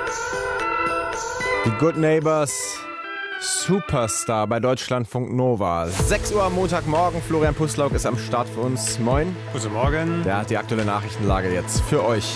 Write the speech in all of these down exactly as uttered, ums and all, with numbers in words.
Die Good Neighbors, Superstar bei Deutschlandfunk Nova. sechs Uhr am Montagmorgen. Florian Puslauk ist am Start für uns. Moin. Guten Morgen. Der hat die aktuelle Nachrichtenlage jetzt für euch.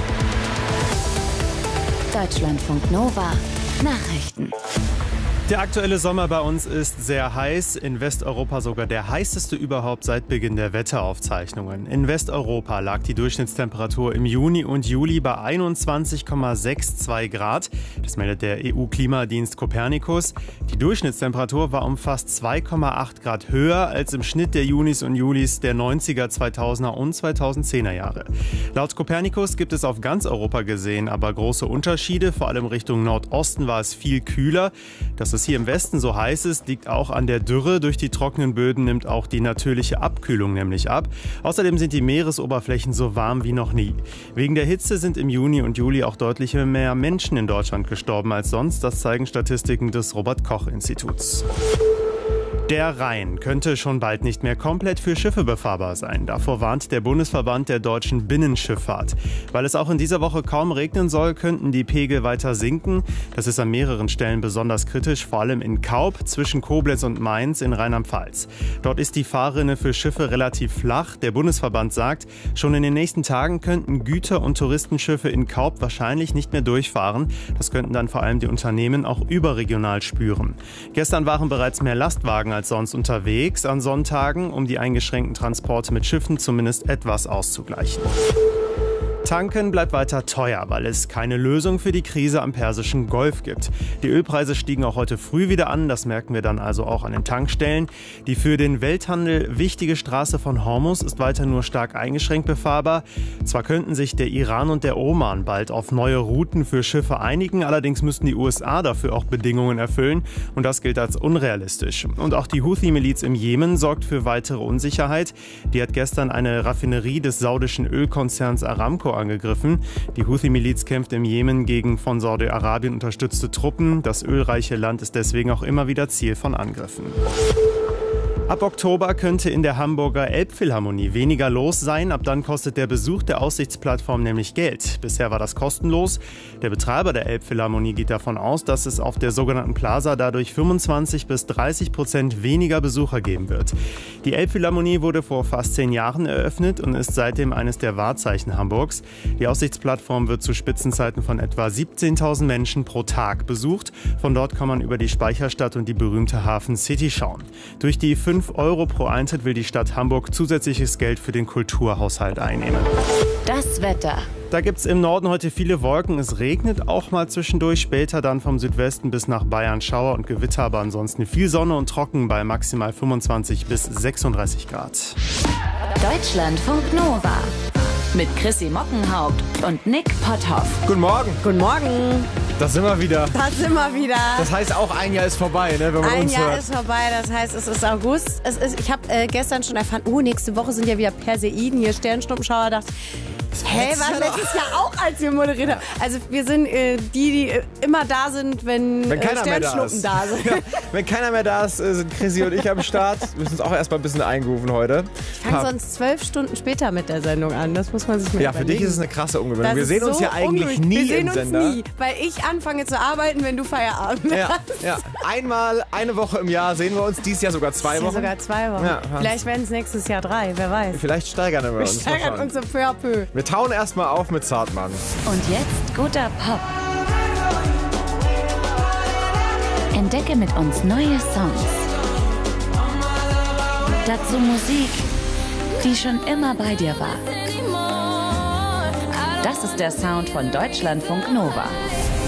Deutschlandfunk Nova. Nachrichten. Der aktuelle Sommer bei uns ist sehr heiß, in Westeuropa sogar der heißeste überhaupt seit Beginn der Wetteraufzeichnungen. In Westeuropa lag die Durchschnittstemperatur im Juni und Juli bei einundzwanzig Komma zweiundsechzig Grad. Das meldet der E U-Klimadienst Copernicus. Die Durchschnittstemperatur war um fast zwei Komma acht Grad höher als im Schnitt der Junis und Julis der neunziger, zweitausender und zweitausendzehner Jahre. Laut Copernicus gibt es auf ganz Europa gesehen aber große Unterschiede. Vor allem Richtung Nordosten war es viel kühler. Dass es hier im Westen so heiß ist, liegt auch an der Dürre. Durch die trockenen Böden nimmt auch die natürliche Abkühlung nämlich ab. Außerdem sind die Meeresoberflächen so warm wie noch nie. Wegen der Hitze sind im Juni und Juli auch deutlich mehr Menschen in Deutschland gestorben als sonst. Das zeigen Statistiken des Robert-Koch-Instituts. Der Rhein könnte schon bald nicht mehr komplett für Schiffe befahrbar sein. Davor warnt der Bundesverband der deutschen Binnenschifffahrt. Weil es auch in dieser Woche kaum regnen soll, könnten die Pegel weiter sinken. Das ist an mehreren Stellen besonders kritisch, vor allem in Kaub zwischen Koblenz und Mainz in Rheinland-Pfalz. Dort ist die Fahrrinne für Schiffe relativ flach. Der Bundesverband sagt, schon in den nächsten Tagen könnten Güter- und Touristenschiffe in Kaub wahrscheinlich nicht mehr durchfahren. Das könnten dann vor allem die Unternehmen auch überregional spüren. Gestern waren bereits mehr Lastwagen als sonst unterwegs an Sonntagen, um die eingeschränkten Transporte mit Schiffen zumindest etwas auszugleichen. Tanken bleibt weiter teuer, weil es keine Lösung für die Krise am Persischen Golf gibt. Die Ölpreise stiegen auch heute früh wieder an, das merken wir dann also auch an den Tankstellen. Die für den Welthandel wichtige Straße von Hormuz ist weiter nur stark eingeschränkt befahrbar. Zwar könnten sich der Iran und der Oman bald auf neue Routen für Schiffe einigen, allerdings müssten die U S A dafür auch Bedingungen erfüllen und das gilt als unrealistisch. Und auch die Houthi-Miliz im Jemen sorgt für weitere Unsicherheit. Die hat gestern eine Raffinerie des saudischen Ölkonzerns Aramco angegriffen. Die Houthi-Miliz kämpft im Jemen gegen von Saudi-Arabien unterstützte Truppen. Das ölreiche Land ist deswegen auch immer wieder Ziel von Angriffen. Ab Oktober könnte in der Hamburger Elbphilharmonie weniger los sein. Ab dann kostet der Besuch der Aussichtsplattform nämlich Geld. Bisher war das kostenlos. Der Betreiber der Elbphilharmonie geht davon aus, dass es auf der sogenannten Plaza dadurch fünfundzwanzig bis dreißig Prozent weniger Besucher geben wird. Die Elbphilharmonie wurde vor fast zehn Jahren eröffnet und ist seitdem eines der Wahrzeichen Hamburgs. Die Aussichtsplattform wird zu Spitzenzeiten von etwa siebzehntausend Menschen pro Tag besucht. Von dort kann man über die Speicherstadt und die berühmte Hafen City schauen. Durch die fünf Euro pro Eintritt will die Stadt Hamburg zusätzliches Geld für den Kulturhaushalt einnehmen. Das Wetter. Da gibt es im Norden heute viele Wolken. Es regnet auch mal zwischendurch. Später dann vom Südwesten bis nach Bayern Schauer und Gewitter, aber ansonsten viel Sonne und trocken bei maximal fünfundzwanzig bis sechsunddreißig Grad. Deutschlandfunk Nova. Mit Chrissy Mockenhaupt und Nick Potthoff. Guten Morgen. Guten Morgen. Da sind wir wieder. Da sind wir wieder. Das heißt auch, ein Jahr ist vorbei, ne, wenn man Ein uns Jahr hört. ist vorbei, das heißt, es ist August. Es ist, ich habe äh, gestern schon erfahren, oh, nächste Woche sind ja wieder Perseiden, hier Sternschnuppenschauer. Dachte, hä, was letztes Jahr auch, als wir moderiert haben. Also wir sind äh, die, die äh, immer da sind, wenn, Wenn keiner äh, mehr da Sternschnuppen ist. da, sind. Ja, wenn keiner mehr da ist, äh, sind Chrissy und ich am Start. Wir müssen uns auch erstmal ein bisschen eingerufen heute. Ich fange sonst zwölf Stunden später mit der Sendung an. Das muss man sich mal Ja, für überlegen. dich ist es eine krasse Ungewöhnung. Das Wir ist sehen uns so ja eigentlich unglücklich. nie Wir sehen im uns Sender. nie, weil ich anfange zu arbeiten, wenn du Feierabend Ja, hast. ja. Einmal, eine Woche im Jahr sehen wir uns. Dieses Jahr sogar zwei Ja, Wochen. sogar zwei Wochen. Ja, Vielleicht werden es nächstes Jahr drei, wer weiß. Vielleicht steigern wir Wir uns. Mal steigern schauen. uns so peu à peu. Wir tauen erstmal auf mit Zartmann. Und jetzt guter Pop. Entdecke mit uns neue Songs. Dazu Musik, die schon immer bei dir war. Das ist der Sound von Deutschlandfunk Nova.